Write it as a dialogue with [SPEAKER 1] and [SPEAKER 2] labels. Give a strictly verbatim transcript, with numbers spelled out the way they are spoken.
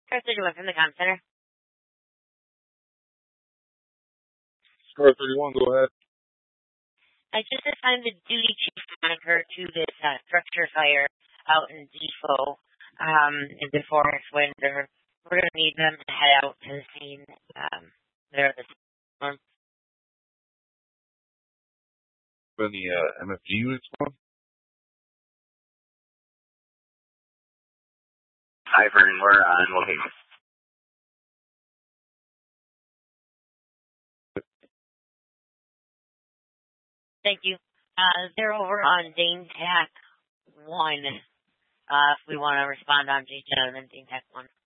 [SPEAKER 1] Star thirty-one from the comm center.
[SPEAKER 2] Star thirty-one, go ahead.
[SPEAKER 1] I just assigned the duty chief monitor to this uh, structure fire out in Depot um, in the Forest Winter. We're going to need them to head out to the scene um, there this month.
[SPEAKER 2] Any uh, M F G units on?
[SPEAKER 3] Ivern, we're on location.
[SPEAKER 1] Thank you. Uh, they're over on Dane Tac one. Uh, if we want to respond on each other, then Dane Tac one.